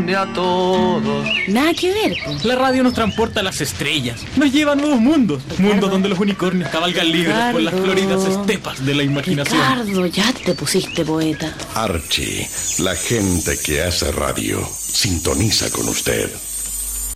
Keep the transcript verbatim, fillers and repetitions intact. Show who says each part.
Speaker 1: une a todos.
Speaker 2: Nada que ver, po.
Speaker 3: La radio nos transporta a las estrellas, nos lleva a nuevos mundos,
Speaker 2: Ricardo.
Speaker 3: mundos donde los unicornios cabalgan libres por las
Speaker 2: Ricardo.
Speaker 3: floridas estepas de la imaginación.
Speaker 2: Ricardo, ya te pusiste poeta.
Speaker 4: Archie, la gente que hace radio, sintoniza con usted.